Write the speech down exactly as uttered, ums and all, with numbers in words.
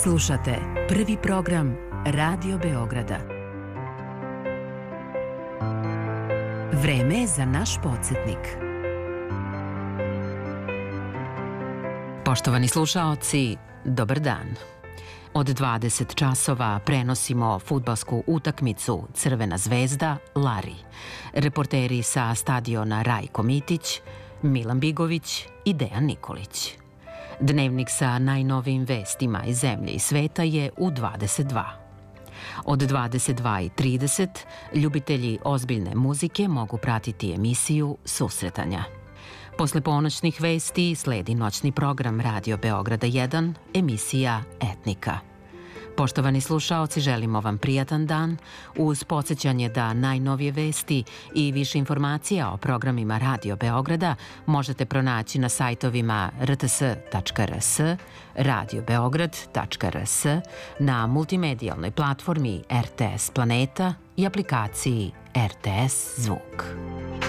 Slušate prvi program Radio Beograda. Vreme je za naš podsjetnik. Poštovani slušaoci, dobar dan. Od dvadeset časova prenosimo fudbalsku utakmicu Crvena zvezda Lari. Reporteri sa stadiona Rajko Mitić, Milan Bigović i Dejan Nikolić. Dnevnik sa najnovijim vestima iz zemlje i sveta je u dvadeset dva. Od dvadeset dva i trideset ljubitelji ozbiljne muzike mogu pratiti emisiju Susretanja. Posle ponoćnih vesti sledi noćni program Radio Beograda jedan, emisija Etnika. Poštovani slušaoci, želimo vam prijatan dan uz podsjećanje da najnovije vesti i više informacija o programima Radio Beograda možete pronaći na sajtovima r t s tačka r s, radio beograd tačka r s, na multimedijalnoj platformi R T S Planeta i aplikaciji R T S Zvuk.